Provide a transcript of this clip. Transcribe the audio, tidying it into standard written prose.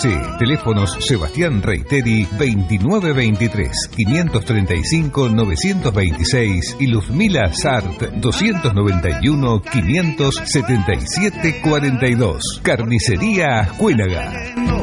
Noche. Teléfonos Sebastián Reiteri 2923 535 926 y Luzmila Sart 291 577 42. Carnicería Ascuénaga.